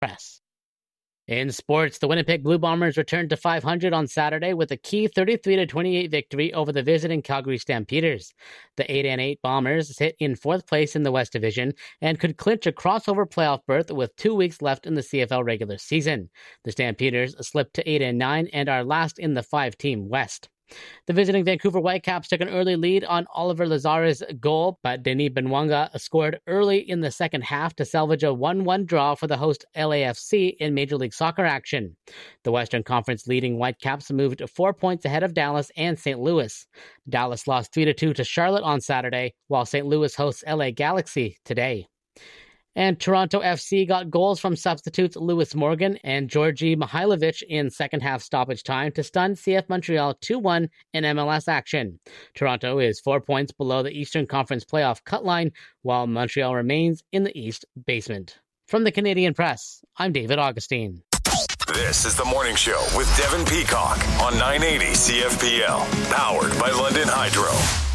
Press. In sports, the Winnipeg Blue Bombers returned to 500 on Saturday with a key 33-28 victory over the visiting Calgary Stampeders. The 8-8 Bombers sit in fourth place in the West Division and could clinch a crossover playoff berth with 2 weeks left in the CFL regular season. The Stampeders slipped to 8-9 and are last in the 5-team West. The visiting Vancouver Whitecaps took an early lead on Oliver Lazar's goal, but Denis Benwanga scored early in the second half to salvage a 1-1 draw for the host LAFC in Major League Soccer action. The Western Conference leading Whitecaps moved 4 points ahead of Dallas and St. Louis. Dallas lost 3-2 to Charlotte on Saturday, while St. Louis hosts LA Galaxy today. And Toronto FC got goals from substitutes Lewis Morgan and Georgi Mihailovic in second-half stoppage time to stun CF Montreal 2-1 in MLS action. Toronto is 4 points below the Eastern Conference playoff cut line, while Montreal remains in the East basement. From the Canadian Press, I'm David Augustine. This is The Morning Show with Devin Peacock on 980 CFPL, powered by London Hydro.